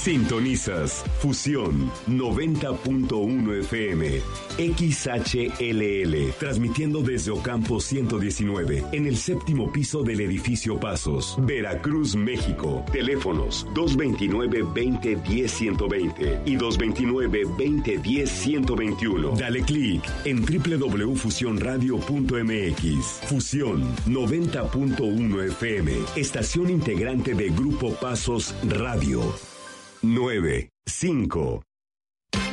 Sintonizas Fusión 90.1 FM XHLL, transmitiendo desde Ocampo 119, en el séptimo piso del edificio Pasos, Veracruz, México. Teléfonos 229-2010-120 y 229-2010-121. Dale clic en www.fusionradio.mx. Fusión 90.1 FM, estación integrante de Grupo Pasos Radio. 9, 5,